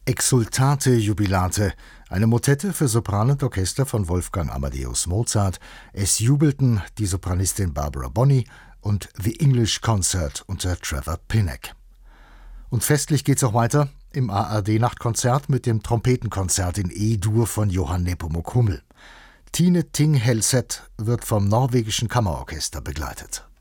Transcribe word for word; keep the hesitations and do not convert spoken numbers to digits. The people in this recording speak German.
Exsultate Jubilate, eine Motette für Sopran und Orchester von Wolfgang Amadeus Mozart. Es jubelten die Sopranistin Barbara Bonney und The English Concert unter Trevor Pinnock. Und festlich geht's auch weiter im A R D-Nachtkonzert mit dem Trompetenkonzert in E-Dur von Johann Nepomuk Hummel. Tine Ting Helseth wird vom norwegischen Kammerorchester begleitet.